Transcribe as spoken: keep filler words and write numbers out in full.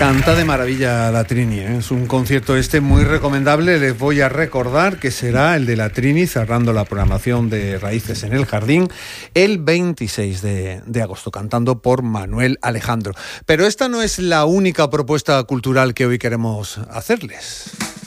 Canta de maravilla la Trini, ¿eh? Es un concierto este muy recomendable. Les voy a recordar que será el de la Trini, cerrando la programación de Raíces en el Jardín, el veintiséis de, de agosto, cantando por Manuel Alejandro. Pero esta no es la única propuesta cultural que hoy queremos hacerles.